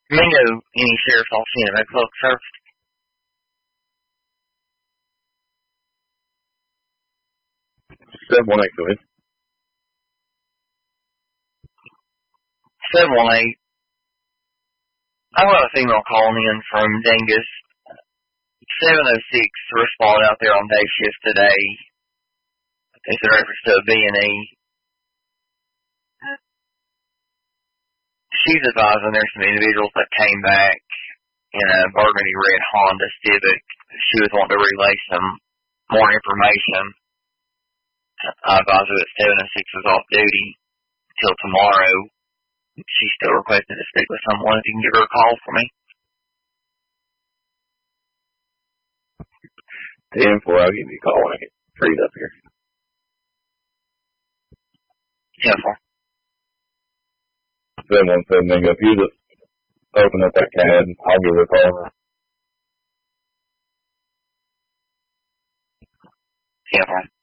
Mingo, any sheriff's office in a public service? Seven one eight, go ahead. 718. I got a female calling in from Dingus. 706 responded out there on day shift today. It's a reference to a B&E. She's advising there's some individuals that came back in a burgundy red Honda Civic. She was wanting to relay some more information. I advised her that 706 is off duty until tomorrow. She's still requesting to speak with someone. If you can give her a call for me. 10-4, I'll give you a call when I get freed up here. 10-4. 717, Mingo. If you just open up that CAD, I'll give her a call. 10-4.